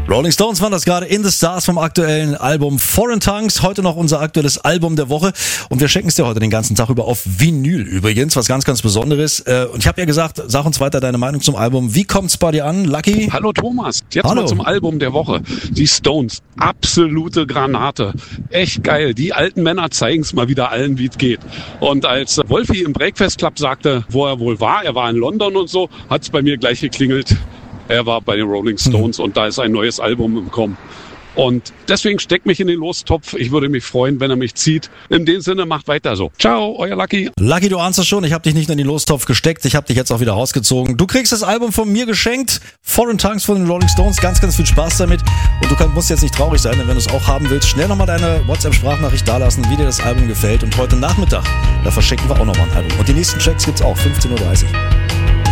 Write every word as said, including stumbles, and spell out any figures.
Rolling Stones waren das gerade, In the Stars vom aktuellen Album Foreign Tongues. Heute noch unser aktuelles Album der Woche. Und wir schenken es dir heute den ganzen Tag über auf Vinyl übrigens, was ganz, ganz Besonderes. Und ich habe ja gesagt, sag uns weiter deine Meinung zum Album. Wie kommt's bei dir an, Lucky? Hallo Thomas, jetzt Hallo. mal zum Album der Woche. Die Stones, absolute Granate. Echt geil. Die alten Männer zeigen es mal wieder allen, wie es geht. Und als Wolfi im Breakfast Club sagte, wo er wohl war, er war in London und so, hat es bei mir gleich geklingelt. Er war bei den Rolling Stones mhm. und da ist ein neues Album gekommen. Und deswegen steckt mich in den Lostopf. Ich würde mich freuen, wenn er mich zieht. In dem Sinne, macht weiter so. Ciao, euer Lucky. Lucky, du ahnst es schon. Ich habe dich nicht in den Lostopf gesteckt. Ich habe dich jetzt auch wieder rausgezogen. Du kriegst das Album von mir geschenkt. Foreign Tongues von den Rolling Stones. Ganz, ganz viel Spaß damit. Und du kannst, musst jetzt nicht traurig sein, denn wenn du es auch haben willst, schnell nochmal deine WhatsApp-Sprachnachricht dalassen, wie dir das Album gefällt. Und heute Nachmittag, da verschenken wir auch nochmal ein Album. Und die nächsten Checks gibt's auch, fünfzehn Uhr dreißig.